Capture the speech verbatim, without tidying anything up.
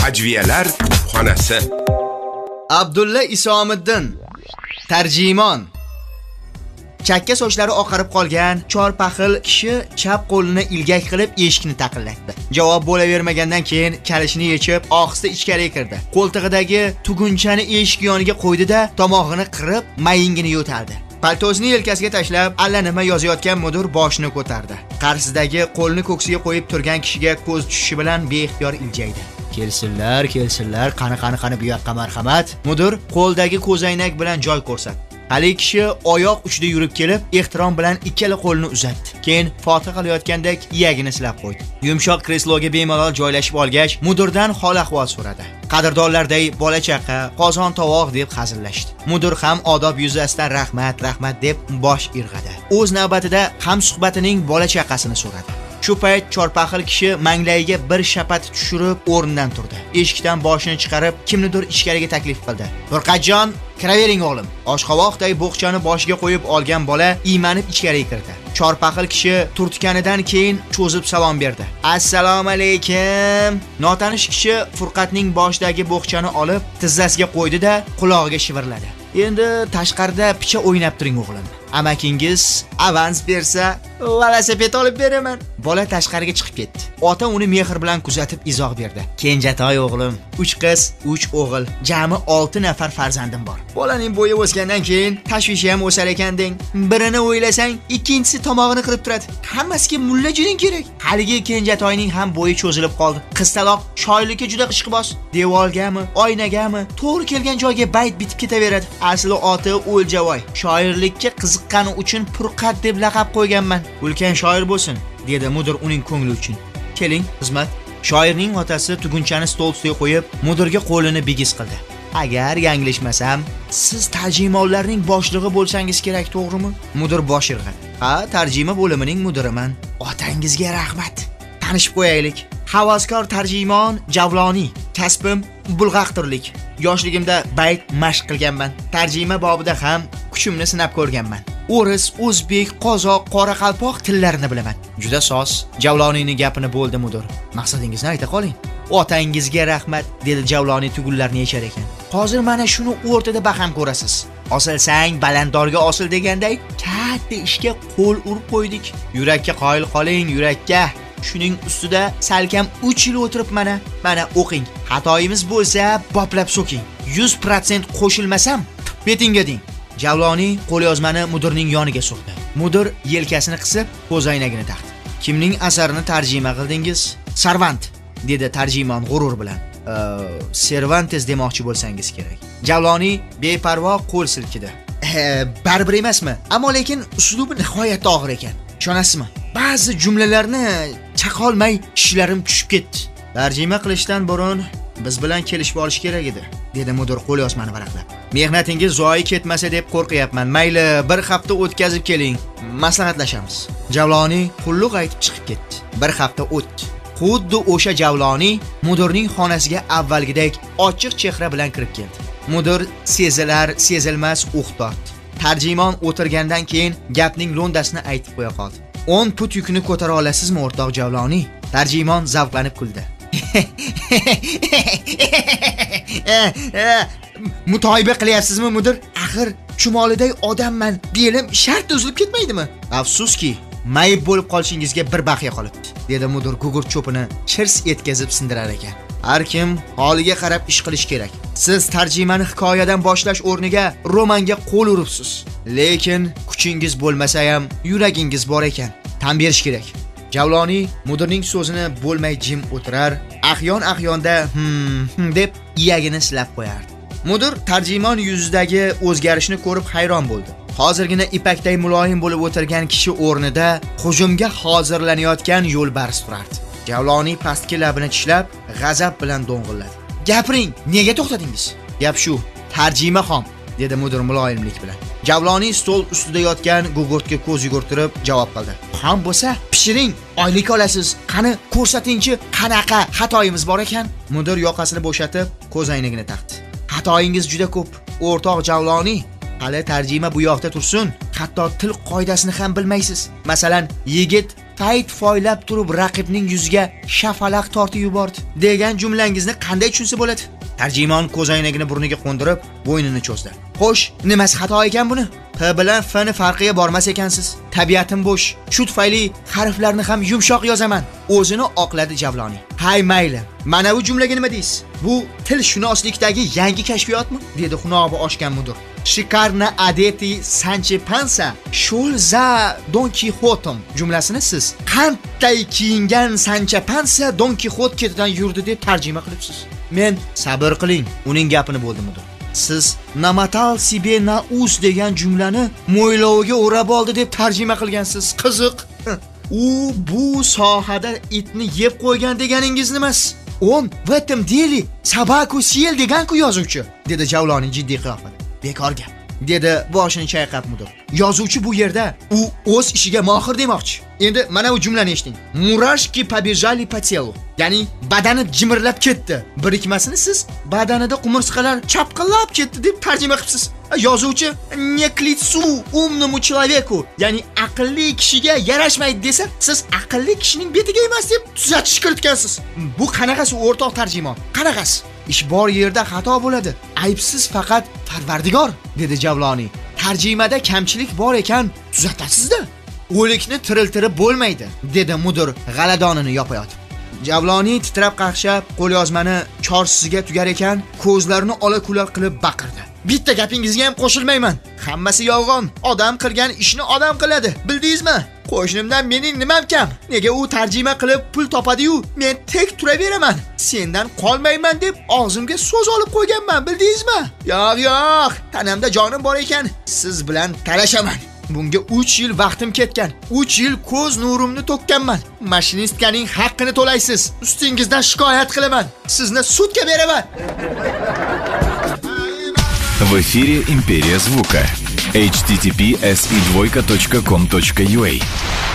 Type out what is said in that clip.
Tajviyalar kutubxonasi. Abdulla Isomiddin, tarjimon. Chakka sochlari oqarib qolgan chorpaxil kishi chap qo'lini ilgak qilib eshikni taqillatdi. Javob bo'lavermagandan keyin kalishini yechib, ohista ichkariga kirdi. Qo'ltig'idagi tugunchani eshik yoniga qo'ydi-da, tomog'ini qirib, mayingini yo'taldi. Paltosini yelkasiga tashlab, allanima yozayotgan mudir boshini ko'tardi. Qarshidagi qo'lni ko'ksiga qo'yib turgan kishiga ko'z tushishi bilan beixtiyor iljaydi. Kelsinlar, kelsinlar, qani qani qani bu yoqqa marhamat. Mudir qo'ldagi ko'zoynak bilan joy ko'rsatdi. Hali kishi oyoq uchida yurib kelib, ehtirom bilan ikkala qo'lini uzatdi. Keyin fotiha qilayotgandek iyagini silab qo'ydi. Yumshoq kresloga bemalol joylashib olgach, mudirdan hol-ahvol so'radi. Qadrdonlarday bola-chaqa, qozon tovoq deb hazillashdi. Mudir ham odob yuzasidan rahmat, rahmat deb bosh irg'adi. O'z navbatida ham suhbatining bola-chaqasini so'radi. Shu payt chorpaxil kishi manglayiga bir shapat tushirib o'rnidan turdi. Eshikdan boshini chiqarib, kimnidir ichkariga taklif qildi. "Burqatjon, kiravering o'g'lim." Oshqovoqday bo'xchani boshiga qo'yib olgan bola iymanib ichkariga kirdi. Chorpaxil kishi turtganidan keyin cho'zib salom berdi. "Assalomu alaykum." Notanish kishi Furqatning boshidagi bo'xchani olib, tizzasiga qo'ydi-da, qulog'iga shivirladi. "Endi tashqarida picha o'ynab turing o'g'lim. Amakingiz avans bersa, velosiped olib beraman." Bola tashqariga chiqib ketdi. Ota uni mehr bilan kuzatib izoh berdi. "Kenjatoy o'g'lim, uch qiz, uch o'g'il, jami olti nafar farzandim bor. Bolaning bo'yi o'sgandan keyin tashvishi ham o'sar ekan deng. Birini o'ylasang, ikkinchisi tomog'ini qirib turadi. Hammasiga mulla jiring kerak." Haligi kenjatoyning ham bo'yi cho'zilib qoldi. Qiztaloq shoylikka juda qishqiboz. Devorgami, oynagami, to'g'ri kelgan joyga bayt bitib ketaveradi. Asli oti O'ljavoy. Shoirlikka qiziqqani uchun Furqat deb laqab qo'yganman. Ulkan shoir bo'lsin, dedi mudir uning ko'ngli uchun. "Keling, xizmat." Shoirning otasi tugunchani stol ustiga qo'yib, mudirga qo'lini bigiz qildi. "Agar yanglishmasam, siz tarjimonlarning boshlig'i bo'lsangiz kerak, to'g'rimi?" Mudir bosh irg'adi. "Ha, tarjima bo'limining mudiriman. Otangizga rahmat. Tanishib qo'yaylik. Havaskor tarjimon Javloniy. Kasbim bulg'aqtirlik. Yoshligimda bayt mashq qilganman. Tarjima bobida ham kuchimni sinab ko'rganman. O'ris, o'zbek, qozoq, qoraqalpoq tillarini bilaman. Juda soz." Javloniyning gapini bo'ldi mudir. "Maqsadingizni ayta qoling." "Otangizga rahmat", dedi Javloniy tugunlarni yechar ekan. "Hozir mana shuni o'rtada baham ko'rasiz. Osilsang balanddorga osil deganday, katta ishga qo'l urib qo'ydik. Yurakka qoyil qoling, yurakka. Shuning ustida salkam uch yil o'tirib mana, mana o'qing. Xatoyimiz bo'lsa, boplab so'king. yuz foiz qo'shilmasam, betingga deng." Javloniy qo'lyozmani mudirning yoniga so'qdi. Mudir yelkasini qisib, ko'zoynagini taqdi. "Kimning asarini tarjima qildingiz?" "Sarvant", dedi tarjimon g'urur bilan. "E, Cervantes demoqchi bo'lsangiz kerak." Javloniy beparvo qo'l silkidi. "E, baribir emasmi? Ammo lekin uslubi nihoyatda og'ir ekan. Ishonasizmi? Ba'zi jumlalarni chaqolmay tishlarim tushib ketdi. Tarjima qilishdan burun biz bilan kelishib olish kerak edi", dedi mudir qo'lyozmani varaqlab. "Mehnatingiz zoyi ketmasa deb qo'rqyapman. Mayli, bir hafta o'tkazib keling, maslahatlashamiz." Javloniy qulluq aytib chiqib ketdi. Bir hafta o'tdi. Xuddi o'sha Javloniy mudirning xonasiga avvalgidek ochiq chehra bilan kirib keldi. Mudir sezilar, sezilmas uh tortdi. Tarjimon o'tirgandan keyin gapning lo'ndasini aytib qo'ya qoldi. o'n put yukni ko'tara olasizmi, o'rtoq Javloniy?" Tarjimon zavqlanib kuldi. "Mutoyiba qilyapsizmi, mudir? Axir chumoliday odamman. Belim shart uzilib ketmaydimi?" "Afsuski, mayib bo'lib qolishingizga bir baqiya qolibdi", dedi mudir gugurt cho'pini chirs etkazib sindirar ekan. "Har kim holiga qarab ish qilish kerak. Siz tarjimani hikoyadan boshlash o'rniga romanga qo'l uribsiz. Lekin kuchingiz bo'lmasa ham yuragingiz bor ekan. Tan berish kerak." Javloniy mudirning so'zini bo'lmay jim o'tirar, ahyon-ahyonda "hm" hm deb iyagini silab qo'yardi. Mudir tarjimon yuzidagi o'zgarishni ko'rib hayron bo'ldi. Hozirgina ipakday muloyim bo'lib o'tirgan kishi o'rnida hujumga hozirlanayotgan yo'lbars turardi. Javloniy pastki labini tishlab, g'azab bilan do'ng'illadi. "Gapiring, nega to'xtadingiz?" "Gap shu, tarjima xom", dedi mudir muloyimlik bilan. Javloniy stol ustida yotgan gugurtga ko'z yugurtirib javob qildi. "Xom bo'lsa, pishiring, oylik olasiz. Qani ko'rsatingchi, qanaqa xatoyimiz bor ekan?" Mudir yoqasini bo'shatib, ko'zoynagini taqdi. "Xatoyingiz juda ko'p, o'rtoq Javloniy. Hali tarjima bu yoqda tursin, hatto til qoidasini ham bilmaysiz. Masalan, yigit payt foylab turib raqibning yuziga shafalaq tortib yubordi degan jumlangizni qanday tushunsa bo'ladi? Tarjimon ko'zoynagini burniga qo'ndirib, bo'ynini cho'zdi. Xo'sh, nimasi xato ekan buni? P bilan F ni farqiga bormas ekansiz. Tabiatim bo'sh. Shu tufayli harflarni ham yumshoq yozaman. O'zini oqladi Javloniy. Hay mayli. Mana bu jumlaga nima deysiz? Bu tilshunoslikdagi yangi kashfiyotmi? Dedi xunobi oshgan mudir. Shikarna adeti Sanche Pansa Shul za Don Quixotom jumlasini siz qanday kiyingan Sanche Pansa Don Quixot ketidan yurdi deb tarjima qilibsiz. Men sabr qiling, uning gapini bo'ldi mudir. Siz namatal sibe na us degan jumlani mo'yloviga o'rab oldi deb tarjima qilgansiz. Qiziq. U bu sohada itni yeb qo'ygan deganingiz emas. On в этом деле собаку съел degan-ku yozuvchi, dedi Javloniy jiddiy qiyofada. Bekor gap, dedi boshini chayqab mudir. Yozuvchi bu yerda u o'z ishiga mohir demoqchi. Endi mana bu jumlani eshiting. Murashki побежали по телу. Ya'ni badani jimirlab ketdi. Birikmasini siz badanida qumursqalar chapqillab ketdi deb tarjima qilibsiz. Yozuvchi не к лицу умному человеку, ya'ni aqlli kishiga yarashmaydi desa, siz aqlli kishining betiga emas deb tuzatish kiritgansiz. Bu qanaqasi o'rtoq tarjimon? Qanaqasi? Ish bor yerda xato bo'ladi. Aybsiz faqat Parvardigor, dedi Javloniy. Tarjimada kamchilik bor ekan, tuzatasizda. O'likni tiriltirib bo'lmaydi, dedi mudir g'aladonini yopayotib. Javloniy titrab qaqshab, qo'lyozmani chorsiga tugar ekan, ko'zlarini ola-kulal qilib baqirdi. Bitta gapingizga ham qo'shilmayman. Hammasi yolg'on. Odam qilgan ishni odam qiladi. Bildingizmi? Qo'shnimdan mening nimam kam? Nega u tarjima qilib pul topadi-yu, men tek turaveraman. Sendan qolmayman deb og'zimga so'z olib qo'yganman, bildingizmi? Yo'q, yo'q. Tanamda jonim bor ekan, siz bilan talashaman. Bunga uch yil vaqtim ketgan. uch yil ko'z nurimni to'kkanman. Mashinistkaning haqqini to'laysiz. Ustingizdan shikoyat qilaman. Sizni sudga beraman. В эфире «Империя звука». эйч ти ти пи эс и двойка точка ком точка ю а